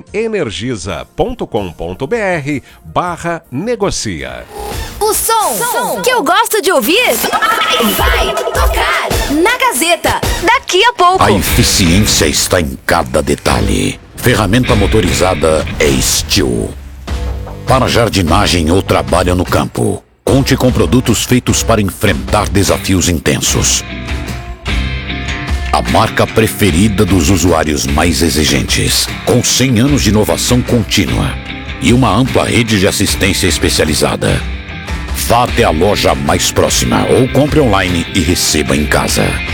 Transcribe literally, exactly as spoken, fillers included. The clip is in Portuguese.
energisa ponto com ponto br barra negocia. O som, som que eu gosto de ouvir vai, vai tocar na Gazeta daqui a pouco. A eficiência está em cada detalhe. Ferramenta motorizada é Steel. Para jardinagem ou trabalho no campo, conte com produtos feitos para enfrentar desafios intensos. A marca preferida dos usuários mais exigentes, com cem anos de inovação contínua e uma ampla rede de assistência especializada. Vá até a loja mais próxima ou compre online e receba em casa.